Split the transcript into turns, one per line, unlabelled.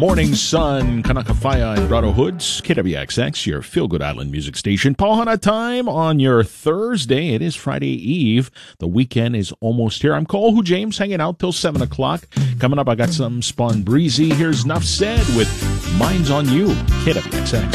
Morning Sun, Kanakafaya, and Grotto Hoods, KWXX, your feel-good island music station. Pauhana time on your Thursday. It is Friday Eve. The weekend is almost here. I'm Cole Who James, hanging out till 7 o'clock. Coming up, I got some Spawn Breezy. Here's Nuff Said with Minds on You, KWXX.